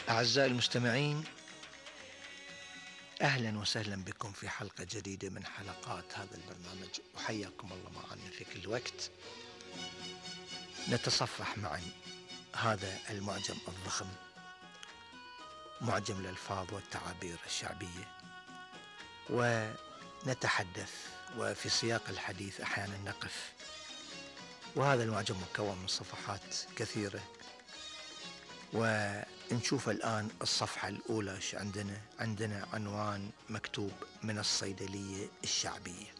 أعزائي المستمعين، أهلا وسهلا بكم في حلقة جديدة من حلقات هذا البرنامج، وحياكم الله معنا في كل وقت. نتصفح معا هذا المعجم الضخم، معجم الألفاظ والتعابير الشعبية، ونتحدث وفي سياق الحديث أحيانا نقف. وهذا المعجم مكون من صفحات كثيرة، ونشوف الآن الصفحة الأولى. عندنا عنوان مكتوب: من الصيدلية الشعبية.